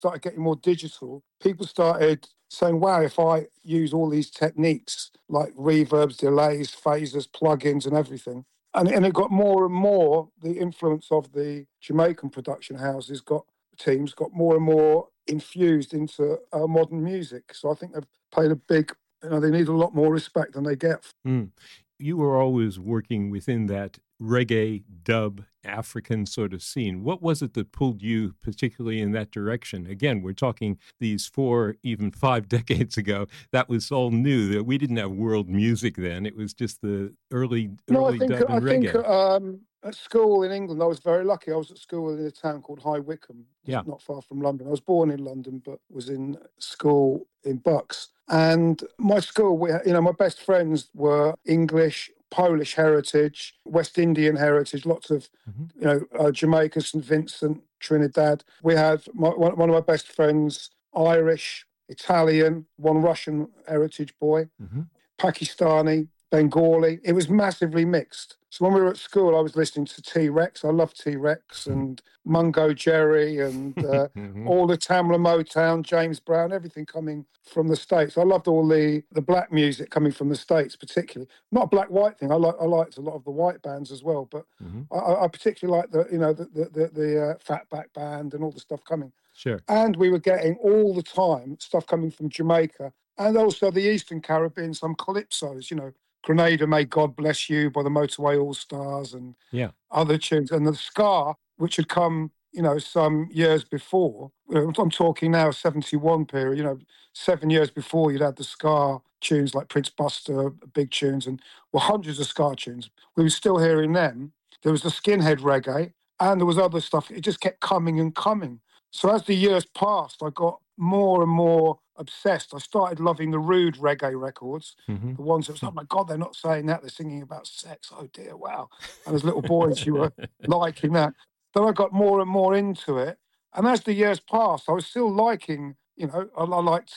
started getting more digital, people started saying, wow, if I use all these techniques like reverbs, delays, phasers, plugins and everything, and it got more and more, the influence of the Jamaican production houses got more and more infused into modern music. So I think they've played a big, they need a lot more respect than they get. Mm. You were always working within that reggae, dub, African sort of scene. What was it that pulled you particularly in that direction? Again, we're talking these 4, even 5 decades ago. That was all new. That we didn't have world music then. It was just the early No, dub and reggae. At school in England, I was very lucky. I was at school in a town called High Wycombe, Yeah. not far from London. I was born in London, but was in school in Bucks. And my school, my best friends were English, Polish heritage, West Indian heritage, lots of, Jamaica, St. Vincent, Trinidad. We had one of my best friends, Irish, Italian, one Russian heritage boy, Pakistani, Bengali. It was massively mixed. So when we were at school, I was listening to T-Rex. I love T-Rex and Mungo Jerry and all the Tamla Motown, James Brown, everything coming from the States. I loved all the black music coming from the States, particularly. Not a black-white thing. I liked a lot of the white bands as well, but I particularly liked the Fatback Band and all the stuff coming. Sure. And we were getting all the time stuff coming from Jamaica and also the Eastern Caribbean, some calypsos, Grenada, May God Bless You by the Motorway All-Stars and other tunes. And the ska, which had come, some years before, I'm talking now 71 period, 7 years before you'd had the ska tunes like Prince Buster, big tunes, and hundreds of ska tunes. We were still hearing them. There was the skinhead reggae and there was other stuff. It just kept coming and coming. So as the years passed, I got more and more obsessed. I started loving the rude reggae records, the ones that was, oh my God, they're not saying that, they're singing about sex. Oh dear, wow. And as little boys, you were liking that. Then I got more and more into it. And as the years passed, I was still liking, I liked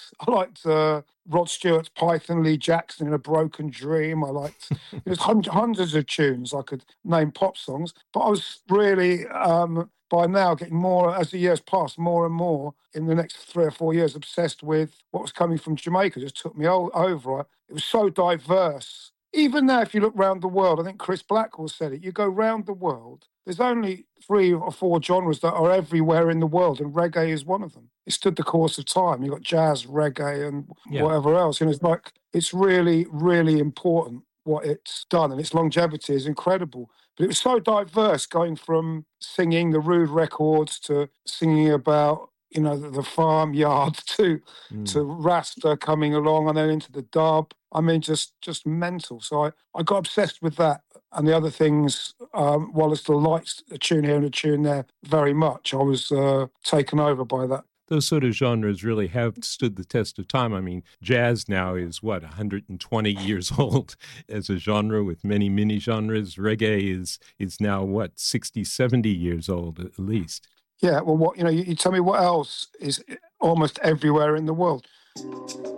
Rod Stewart's Python, Lee Jackson in A Broken Dream. I liked, there's hundreds of tunes I could name pop songs, but I was really, by now getting more, as the years passed, more and more in the next 3 or 4 years, obsessed with what was coming from Jamaica. It just took me over. It was so diverse. Even now, if you look around the world, I think Chris Blackwell said it, you go round the world, there's only 3 or 4 genres that are everywhere in the world, and reggae is one of them. It stood the course of time. You've got jazz, reggae, and whatever else. And it's really, really important what it's done, and its longevity is incredible. But it was so diverse, going from singing the rude records to singing about, the farmyard to Rasta coming along and then into the dub. I mean, just mental. So I got obsessed with that and the other things. While I still liked a tune here and a tune there very much, I was taken over by that. Those sort of genres really have stood the test of time. I mean, jazz now is, 120 years old as a genre with many mini genres. Reggae is now, 60, 70 years old at least. Yeah, well, you tell me what else is almost everywhere in the world.